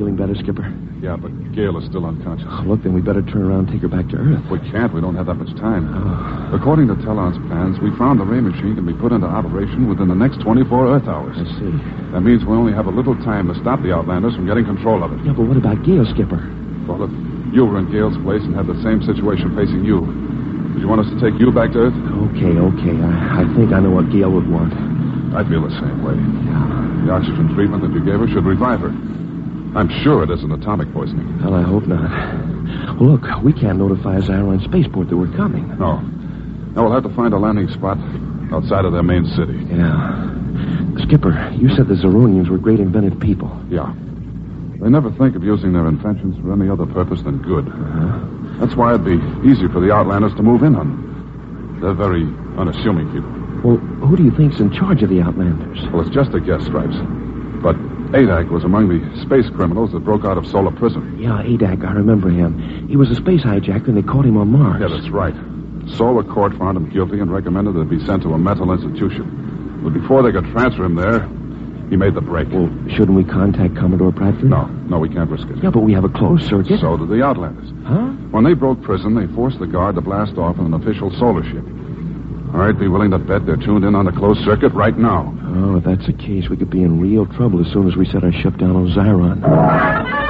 feeling better, Skipper? Yeah, but Gail is still unconscious. Oh, look, then we better turn around and take her back to Earth. We can't. We don't have that much time. Oh. According to Talon's plans, we found the ray machine can be put into operation within the next 24 Earth hours. I see. That means we only have a little time to stop the Outlanders from getting control of it. Yeah, but what about Gail, Skipper? Well, if you were in Gail's place and had the same situation facing you, would you want us to take you back to Earth? Okay. I think I know what Gail would want. I feel the same way. Yeah. The oxygen treatment that you gave her should revive her. I'm sure it isn't atomic poisoning. Well, I hope not. Well, look, we can't notify Zyron Spaceport that we're coming. No. Now we'll have to find a landing spot outside of their main city. Yeah. Skipper, you said the Zeronians were great inventive people. Yeah. They never think of using their inventions for any other purpose than good. That's why it'd be easy for the Outlanders to move in on them. They're very unassuming people. Well, who do you think's in charge of the Outlanders? Well, it's just a guess, Stripes. But Adak was among the space criminals that broke out of Solar Prison. Yeah, Adak, I remember him. He was a space hijacker, and they caught him on Mars. Yeah, that's right. Solar Court found him guilty and recommended that he be sent to a mental institution. But before they could transfer him there, he made the break. Well, shouldn't we contact Commodore Bradford? No, we can't risk it. Yeah, but we have a closed circuit. So did the Outlanders. Huh? When they broke prison, they forced the guard to blast off in an official solar ship. All right, be willing to bet they're tuned in on the closed circuit right now. Oh, if that's the case, we could be in real trouble as soon as we set our ship down on Zyron.